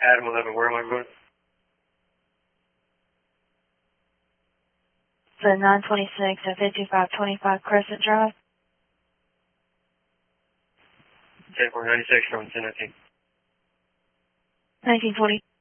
Adam 11, where am I going? The 926 at 5525 Crescent Drive. 10-496 from 1019. 1920.